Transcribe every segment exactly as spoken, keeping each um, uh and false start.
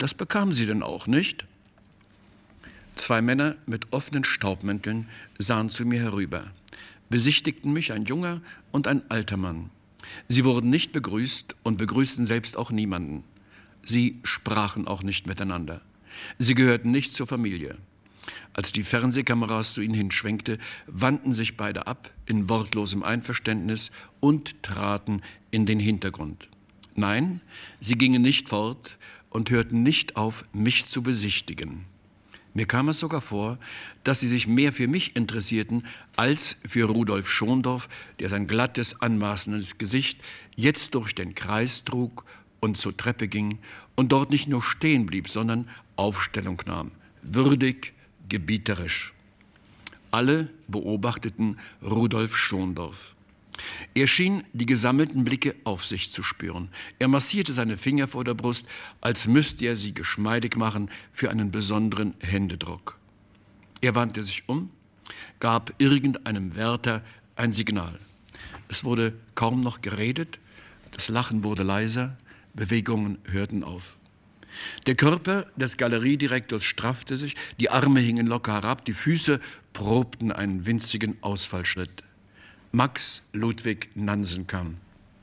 das bekam sie denn auch, nicht? Zwei Männer mit offenen Staubmänteln sahen zu mir herüber, besichtigten mich, ein junger und ein alter Mann. Sie wurden nicht begrüßt und begrüßten selbst auch niemanden. Sie sprachen auch nicht miteinander. Sie gehörten nicht zur Familie. Als die Fernsehkameras zu ihnen hinschwenkte, wandten sich beide ab in wortlosem Einverständnis und traten in den Hintergrund. Nein, sie gingen nicht fort und hörten nicht auf, mich zu besichtigen. Mir kam es sogar vor, dass sie sich mehr für mich interessierten als für Rudolf Schondorf, der sein glattes, anmaßendes Gesicht jetzt durch den Kreis trug und zur Treppe ging und dort nicht nur stehen blieb, sondern Aufstellung nahm, würdig, gebieterisch. Alle beobachteten Rudolf Schondorf. Er schien die gesammelten Blicke auf sich zu spüren. Er massierte seine Finger vor der Brust, als müsste er sie geschmeidig machen für einen besonderen Händedruck. Er wandte sich um, gab irgendeinem Wärter ein Signal. Es wurde kaum noch geredet, das Lachen wurde leiser, Bewegungen hörten auf. Der Körper des Galeriedirektors straffte sich, die Arme hingen locker herab, die Füße probten einen winzigen Ausfallschritt. Max Ludwig Nansen kam.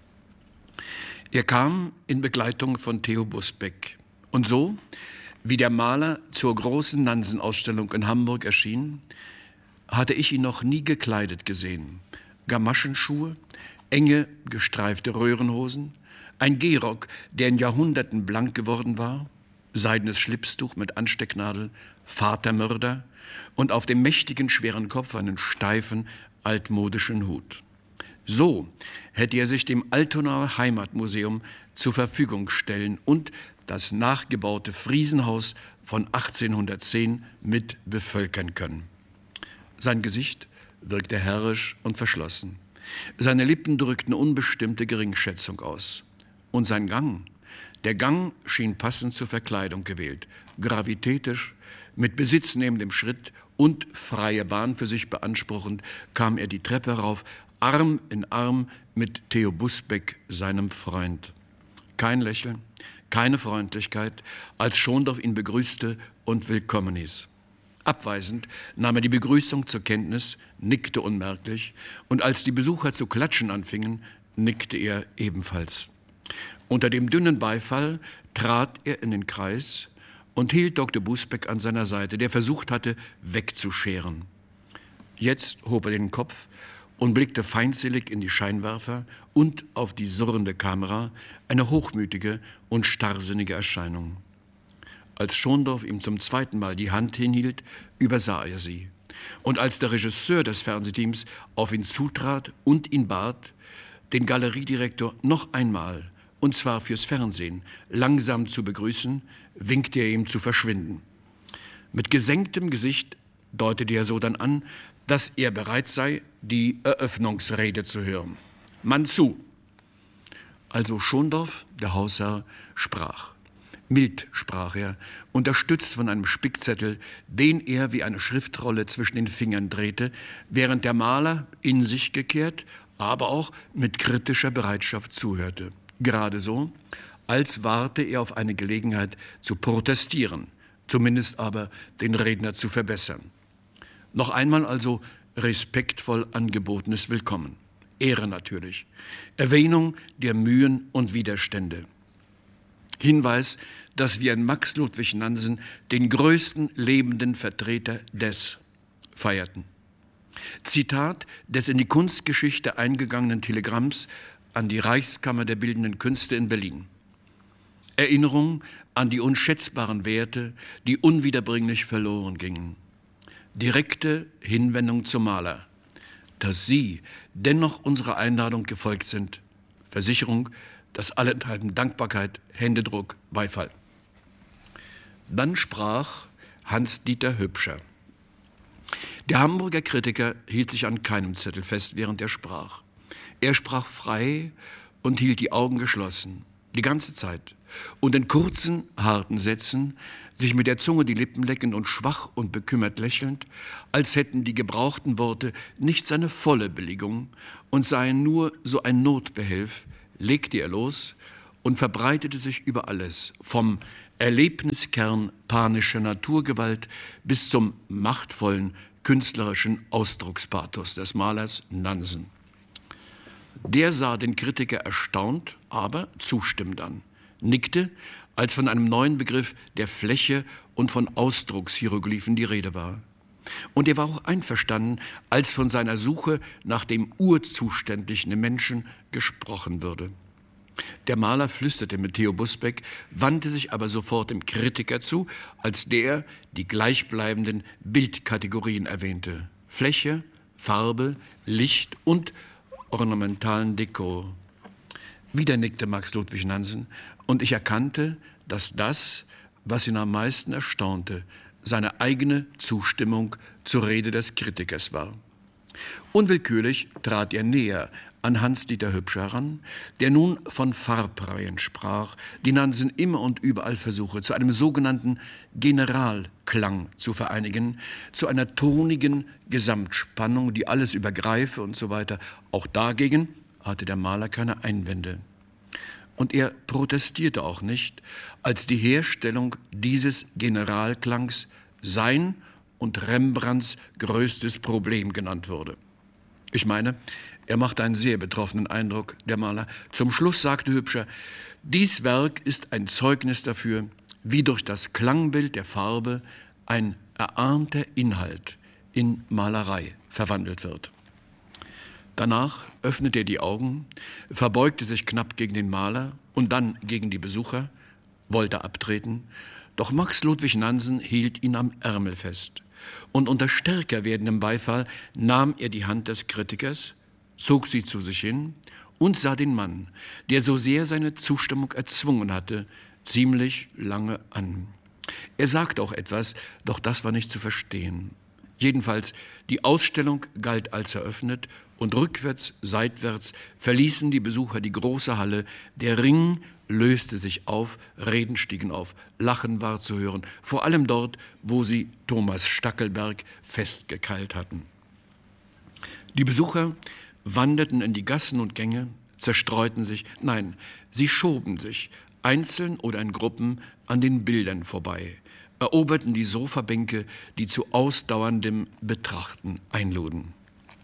Er kam in Begleitung von Theo Busbeck. Und so, wie der Maler zur großen Nansen-Ausstellung in Hamburg erschien, hatte ich ihn noch nie gekleidet gesehen. Gamaschenschuhe, enge, gestreifte Röhrenhosen, ein Gehrock, der in Jahrhunderten blank geworden war, seidenes Schlipstuch mit Anstecknadel, Vatermörder und auf dem mächtigen, schweren Kopf einen steifen, altmodischen Hut. So hätte er sich dem Altonaer Heimatmuseum zur Verfügung stellen und das nachgebaute Friesenhaus von achtzehnhundertzehn mit bevölkern können. Sein Gesicht wirkte herrisch und verschlossen. Seine Lippen drückten unbestimmte Geringschätzung aus. Und sein Gang, der Gang schien passend zur Verkleidung gewählt, gravitätisch, mit besitznehmendem Schritt und freie Bahn für sich beanspruchend, kam er die Treppe herauf, Arm in Arm mit Theo Busbeck, seinem Freund. Kein Lächeln, keine Freundlichkeit, als Schondorf ihn begrüßte und willkommen hieß. Abweisend nahm er die Begrüßung zur Kenntnis, nickte unmerklich, und als die Besucher zu klatschen anfingen, nickte er ebenfalls. Unter dem dünnen Beifall trat er in den Kreis und hielt Doktor Busbeck an seiner Seite, der versucht hatte, wegzuscheren. Jetzt hob er den Kopf und blickte feindselig in die Scheinwerfer und auf die surrende Kamera, eine hochmütige und starrsinnige Erscheinung. Als Schondorf ihm zum zweiten Mal die Hand hinhielt, übersah er sie. Und als der Regisseur des Fernsehteams auf ihn zutrat und ihn bat, den Galeriedirektor noch einmal, und zwar fürs Fernsehen, langsam zu begrüßen, winkte er ihm zu verschwinden. Mit gesenktem Gesicht deutete er so dann an, dass er bereit sei, die Eröffnungsrede zu hören. Mann zu! Also Schondorf, der Hausherr, sprach. Mild sprach er, unterstützt von einem Spickzettel, den er wie eine Schriftrolle zwischen den Fingern drehte, während der Maler in sich gekehrt, aber auch mit kritischer Bereitschaft zuhörte. Gerade so, als warte er auf eine Gelegenheit zu protestieren, zumindest aber den Redner zu verbessern. Noch einmal also respektvoll angebotenes Willkommen. Ehre natürlich. Erwähnung der Mühen und Widerstände. Hinweis, dass wir in Max Ludwig Nansen den größten lebenden Vertreter des feierten. Zitat des in die Kunstgeschichte eingegangenen Telegramms an die Reichskammer der Bildenden Künste in Berlin. Erinnerung an die unschätzbaren Werte, die unwiederbringlich verloren gingen. Direkte Hinwendung zum Maler, dass Sie dennoch unserer Einladung gefolgt sind. Versicherung, dass allenthalben Dankbarkeit, Händedruck, Beifall. Dann sprach Hans-Dieter Hübscher. Der Hamburger Kritiker hielt sich an keinem Zettel fest, während er sprach. Er sprach frei und hielt die Augen geschlossen, die ganze Zeit, und in kurzen, harten Sätzen, sich mit der Zunge die Lippen leckend und schwach und bekümmert lächelnd, als hätten die gebrauchten Worte nicht seine volle Billigung und seien nur so ein Notbehelf, legte er los und verbreitete sich über alles, vom Erlebniskern panischer Naturgewalt bis zum machtvollen künstlerischen Ausdruckspathos des Malers Nansen. Der sah den Kritiker erstaunt, aber zustimmend an, nickte, als von einem neuen Begriff der Fläche und von Ausdruckshieroglyphen die Rede war. Und er war auch einverstanden, als von seiner Suche nach dem Urzuständigen im Menschen gesprochen würde. Der Maler flüsterte mit Theo Busbecq, wandte sich aber sofort dem Kritiker zu, als der die gleichbleibenden Bildkategorien erwähnte: Fläche, Farbe, Licht und ornamentalen Dekor. Wieder nickte Max Ludwig Nansen, und ich erkannte, dass das, was ihn am meisten erstaunte, seine eigene Zustimmung zur Rede des Kritikers war. Unwillkürlich trat er näher an Hans-Dieter Hübsch heran, der nun von Farbreihen sprach, die Nansen immer und überall versuche, zu einem sogenannten Generalklang zu vereinigen, zu einer tonigen Gesamtspannung, die alles übergreife und so weiter. Auch dagegen hatte der Maler keine Einwände. Und er protestierte auch nicht, als die Herstellung dieses Generalklangs sein und Rembrandts größtes Problem genannt wurde. Ich meine, er machte einen sehr betroffenen Eindruck, der Maler. Zum Schluss sagte Hübscher, dies Werk ist ein Zeugnis dafür, wie durch das Klangbild der Farbe ein erahnter Inhalt in Malerei verwandelt wird. Danach öffnete er die Augen, verbeugte sich knapp gegen den Maler und dann gegen die Besucher, wollte abtreten, doch Max Ludwig Nansen hielt ihn am Ärmel fest. Und unter stärker werdendem Beifall nahm er die Hand des Kritikers, zog sie zu sich hin und sah den Mann, der so sehr seine Zustimmung erzwungen hatte, ziemlich lange an. Er sagte auch etwas, doch das war nicht zu verstehen. Jedenfalls, die Ausstellung galt als eröffnet und rückwärts, seitwärts verließen die Besucher die große Halle. Der Ring löste sich auf, Reden stiegen auf, Lachen war zu hören, vor allem dort, wo sie Thomas Stackelberg festgekeilt hatten. Die Besucher wanderten in die Gassen und Gänge, zerstreuten sich, nein, sie schoben sich, einzeln oder in Gruppen, an den Bildern vorbei, eroberten die Sofabänke, die zu ausdauerndem Betrachten einluden.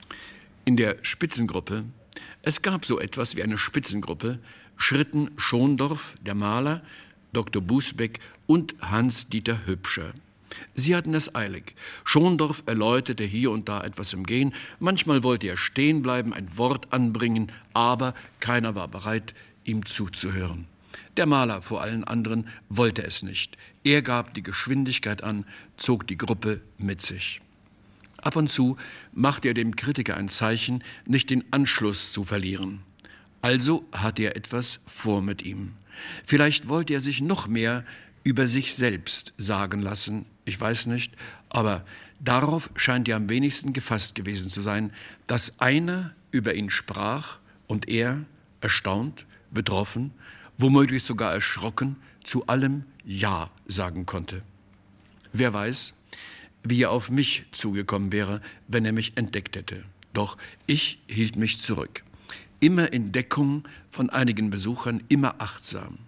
In der Spitzengruppe, es gab so etwas wie eine Spitzengruppe, schritten Schondorf, der Maler, Doktor Busbecq und Hans-Dieter Hübscher. Sie hatten es eilig. Schondorf erläuterte hier und da etwas im Gehen, manchmal wollte er stehen bleiben, ein Wort anbringen, aber keiner war bereit, ihm zuzuhören. Der Maler vor allen anderen wollte es nicht. Er gab die Geschwindigkeit an, zog die Gruppe mit sich. Ab und zu machte er dem Kritiker ein Zeichen, nicht den Anschluss zu verlieren. Also hatte er etwas vor mit ihm. Vielleicht wollte er sich noch mehr über sich selbst sagen lassen, ich weiß nicht, aber darauf scheint er am wenigsten gefasst gewesen zu sein, dass einer über ihn sprach und er, erstaunt, betroffen, womöglich sogar erschrocken, zu allem Ja sagen konnte. Wer weiß, wie er auf mich zugekommen wäre, wenn er mich entdeckt hätte. Doch ich hielt mich zurück. Immer in Deckung von einigen Besuchern, immer achtsam.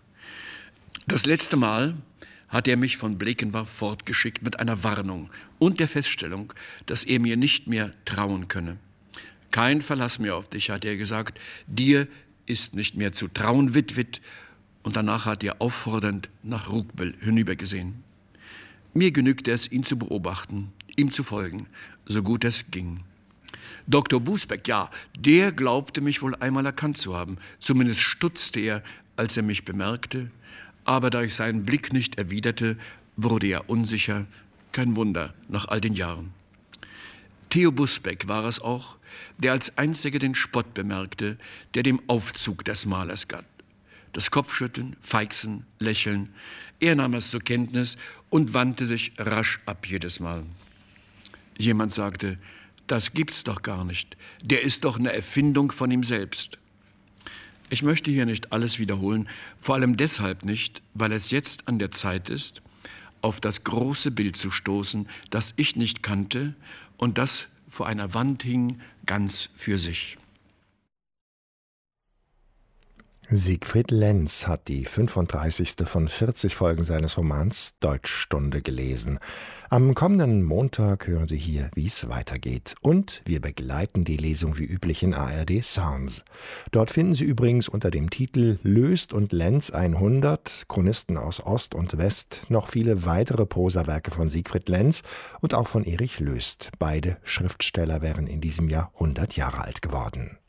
Das letzte Mal hat er mich von Blekenwarf fortgeschickt mit einer Warnung und der Feststellung, dass er mir nicht mehr trauen könne. Kein Verlass mehr auf dich, hat er gesagt, dir ist nicht mehr zu trauen, Witwit. Und danach hat er auffordernd nach Rugbel hinübergesehen. Mir genügte es, ihn zu beobachten, ihm zu folgen, so gut es ging. Doktor Busbecq, ja, der glaubte mich wohl einmal erkannt zu haben. Zumindest stutzte er, als er mich bemerkte. Aber da ich seinen Blick nicht erwiderte, wurde er unsicher. Kein Wunder, nach all den Jahren. Theo Busbecq war es auch, der als einziger den Spott bemerkte, der dem Aufzug des Malers galt. Das Kopfschütteln, Feixen, Lächeln. Er nahm es zur Kenntnis und wandte sich rasch ab jedes Mal. Jemand sagte, das gibt's doch gar nicht. Der ist doch eine Erfindung von ihm selbst. Ich möchte hier nicht alles wiederholen, vor allem deshalb nicht, weil es jetzt an der Zeit ist, auf das große Bild zu stoßen, das ich nicht kannte und das vor einer Wand hing, ganz für sich. Siegfried Lenz hat die fünfunddreißigste von vierzig Folgen seines Romans Deutschstunde gelesen. Am kommenden Montag hören Sie hier, wie es weitergeht. Und wir begleiten die Lesung wie üblich in A R D Sounds. Dort finden Sie übrigens unter dem Titel Löst und Lenz hundert, Chronisten aus Ost und West, noch viele weitere Prosawerke von Siegfried Lenz und auch von Erich Löst. Beide Schriftsteller wären in diesem Jahr hundert Jahre alt geworden.